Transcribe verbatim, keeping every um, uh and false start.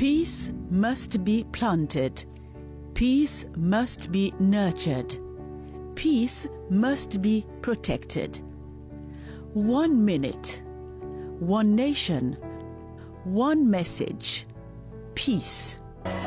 Peace must be planted. Peace must be nurtured. Peace must be protected. One minute, one nation, one message, peace.